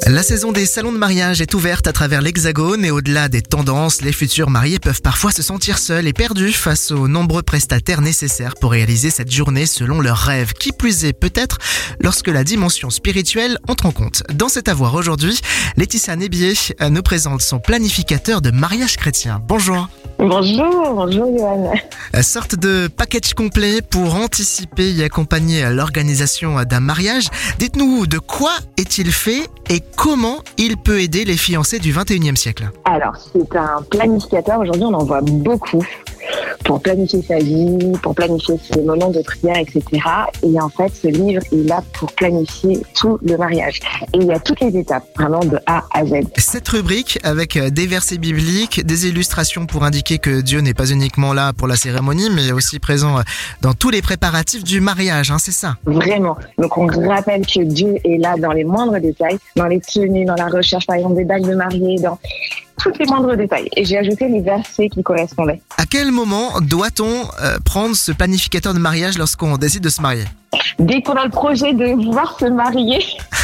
La saison des salons de mariage est ouverte à travers l'Hexagone et au-delà des tendances, les futurs mariés peuvent parfois se sentir seuls et perdus face aux nombreux prestataires nécessaires pour réaliser cette journée selon leurs rêves. Qui plus est, peut-être lorsque la dimension spirituelle entre en compte. Dans cet avoir aujourd'hui, Laetitia Nébier nous présente son planificateur de mariage chrétien. Bonjour. Bonjour Johan. Sorte de package complet pour anticiper et accompagner l'organisation d'un mariage. Dites-nous de quoi est-il fait et comment il peut aider les fiancés du 21e siècle. Alors, c'est un planificateur. Aujourd'hui, on en voit beaucoup pour planifier sa vie, pour planifier ses moments de prière, etc. Et en fait, ce livre est là pour planifier tout le mariage. Et il y a toutes les étapes, vraiment de A à Z. Cette rubrique avec des versets bibliques, des illustrations pour indiquer que Dieu n'est pas uniquement là pour la cérémonie, mais aussi présent dans tous les préparatifs du mariage, c'est ça? Vraiment. Donc, on rappelle que Dieu est là dans les moindres détails, dans les tenues, dans la recherche, par exemple, des bagues de mariée, dans tous les moindres détails. Et j'ai ajouté les versets qui correspondaient. À quel moment doit-on prendre ce planificateur de mariage lorsqu'on décide de se marier? Dès qu'on a le projet de vouloir se marier.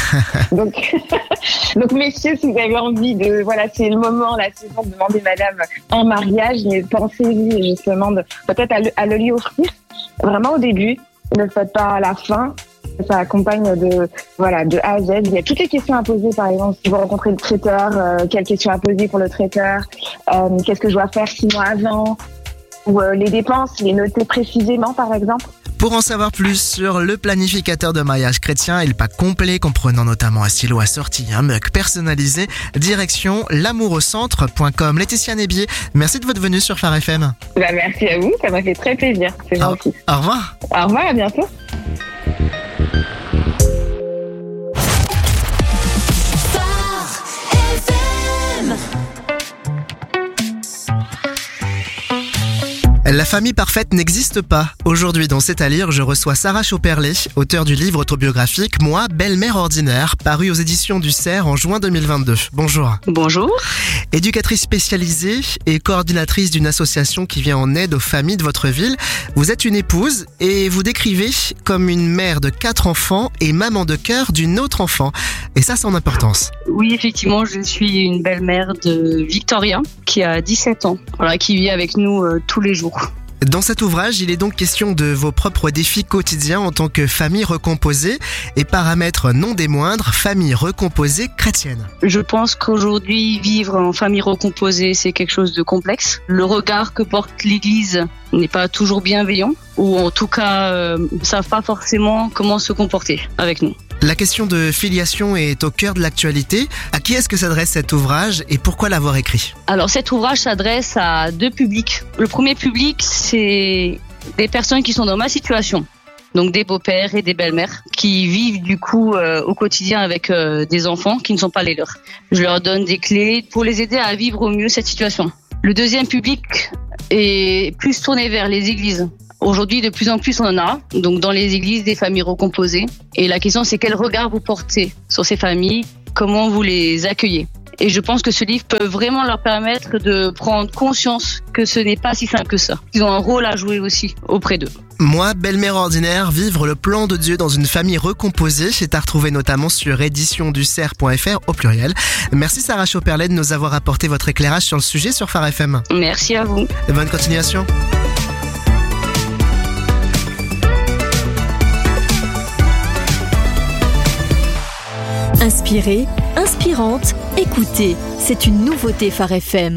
Donc messieurs, si vous avez envie c'est le moment, la saison de demander madame en mariage, mais pensez-y justement peut-être à le lui offrir vraiment au début. Ne le faites pas à la fin. Ça accompagne de A à Z. Il y a toutes les questions à poser, par exemple, si vous rencontrez le traiteur, quelles questions à poser pour le traiteur, qu'est-ce que je dois faire 6 mois avant, ou les dépenses, les noter précisément, par exemple. Pour en savoir plus sur le planificateur de mariage chrétien et le pack complet comprenant notamment un stylo assorti, un mug personnalisé, direction l'amouraucentre.com. Laetitia Nébier, merci de votre venue sur Phare FM. Merci à vous, ça m'a fait très plaisir. C'est gentil. Au revoir. Au revoir, à bientôt. La famille parfaite n'existe pas. Aujourd'hui, dans C'est à lire, je reçois Sarah Chauperlet, auteure du livre autobiographique « Moi, belle-mère ordinaire », paru aux éditions du Cerf en juin 2022. Bonjour. Bonjour. Éducatrice spécialisée et coordinatrice d'une association qui vient en aide aux familles de votre ville, vous êtes une épouse et vous décrivez comme une mère de 4 enfants et maman de cœur d'une autre enfant. Et ça, c'est en importance. Oui, effectivement, je suis une belle-mère de Victoria qui a 17 ans, qui vit avec nous tous les jours. Dans cet ouvrage, il est donc question de vos propres défis quotidiens en tant que famille recomposée et paramètres non des moindres, famille recomposée chrétienne. Je pense qu'aujourd'hui, vivre en famille recomposée, c'est quelque chose de complexe. Le regard que porte l'Église n'est pas toujours bienveillant, ou en tout cas, ne savent pas forcément comment se comporter avec nous. La question de filiation est au cœur de l'actualité. À qui est-ce que s'adresse cet ouvrage et pourquoi l'avoir écrit? Alors cet ouvrage s'adresse à 2 publics. Le premier public, c'est des personnes qui sont dans ma situation. Donc des beaux-pères et des belles-mères qui vivent du coup au quotidien avec des enfants qui ne sont pas les leurs. Je leur donne des clés pour les aider à vivre au mieux cette situation. Le deuxième public est plus tourné vers les églises. Aujourd'hui, de plus en plus, on en a, donc dans les églises, des familles recomposées. Et la question, c'est quel regard vous portez sur ces familles, comment vous les accueillez. Et je pense que ce livre peut vraiment leur permettre de prendre conscience que ce n'est pas si simple que ça. Ils ont un rôle à jouer aussi auprès d'eux. Moi, belle-mère ordinaire, vivre le plan de Dieu dans une famille recomposée, c'est à retrouver notamment sur éditionducerf.fr au pluriel. Merci Sarah Chauperlet de nous avoir apporté votre éclairage sur le sujet sur Phare FM. Merci à vous. Et bonne continuation. Inspirée, inspirante, écoutez, c'est une nouveauté Phare FM.